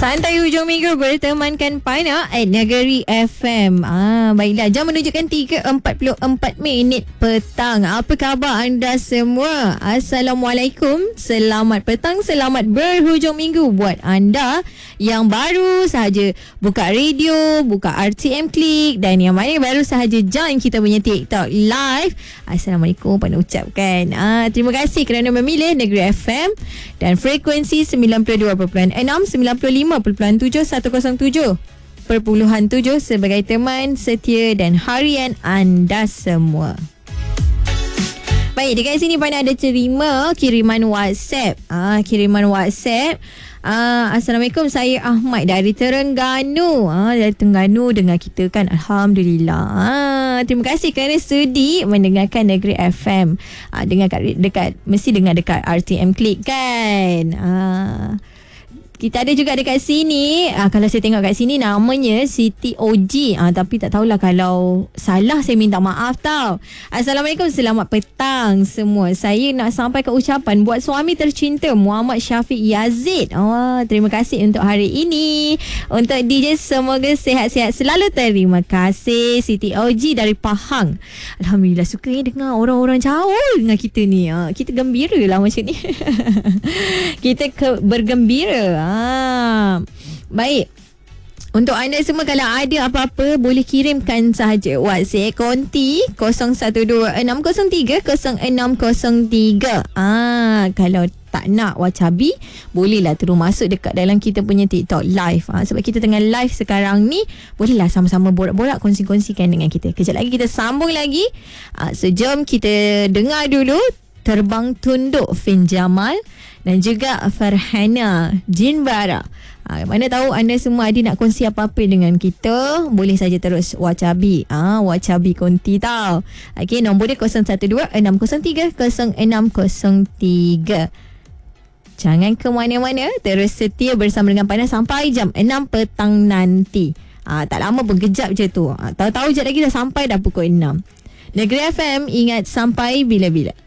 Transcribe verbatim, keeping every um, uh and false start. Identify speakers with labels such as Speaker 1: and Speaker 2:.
Speaker 1: Santai hujung minggu bertemankan Pana at Negeri F M. Ah, baiklah, jam menunjukkan tiga empat puluh empat minit petang. Apa khabar anda semua? Assalamualaikum. Selamat petang, selamat berhujung minggu buat anda yang baru sahaja buka radio, buka R T M Klik, dan yang mana baru sahaja join kita punya TikTok live. Assalamualaikum Pana ucapkan. Ah, terima kasih kerana memilih Negeri F M dan frekuensi sembilan puluh dua perpuluhan enam, sembilan puluh lima perpuluhan tujuh, seratus tujuh perpuluhan tujuh sebagai teman setia dan harian anda semua. Baik, dekat sini Pana ada terima kiriman WhatsApp. Ah, kiriman WhatsApp. Ah, Assalamualaikum, saya Ahmad dari Terengganu. Ah, dari Terengganu dengar kita kan. Alhamdulillah. Ah, terima kasih kerana sudi mendengarkan Negeri F M. Ah, dengar kat, dekat mesti dengar dekat R T M Klik kan. Ah, kita ada juga dekat sini. Ah, kalau saya tengok kat sini namanya Siti O G. Ah, tapi tak tahulah, kalau salah saya minta maaf tau. Assalamualaikum, selamat petang semua. Saya nak sampaikan ucapan buat suami tercinta Muhammad Syafiq Yazid. Oh, terima kasih untuk hari ini. Untuk D J semoga sihat-sihat selalu. Terima kasih Siti O G dari Pahang. Alhamdulillah, suka dengar orang-orang jauh dengan kita ni. Ah, kita gembira lah macam ni. Kita ke, bergembira. Ah, baik. Untuk anda semua, kalau ada apa-apa boleh kirimkan sahaja WhatsApp konti kosong satu dua enam kosong tiga kosong enam kosong tiga. Ah, kalau tak nak wacabi, bolehlah terus masuk dekat dalam kita punya TikTok live. Ah, sebab kita tengah live sekarang ni, bolehlah sama-sama borak-borak, kongsi-kongsikan dengan kita. Kejap lagi kita sambung lagi. Ah, sejam kita dengar dulu Terbang Tunduk Fin Jamal dan juga Farhana Jinbara. Ha, mana tahu anda semua ada nak kongsi apa-apa dengan kita, boleh saja terus wacabi. Ah, ha, wacabi konti tau. Okey, nombor dia kosong satu dua enam kosong tiga kosong enam kosong tiga. Jangan ke mana-mana, terus setia bersama dengan Pana sampai jam enam petang nanti. Ah, ha, tak lama pun, kejap je tu. Ha, tahu-tahu je lagi dah sampai dah pukul enam. Negeri F M, ingat sampai bila-bila.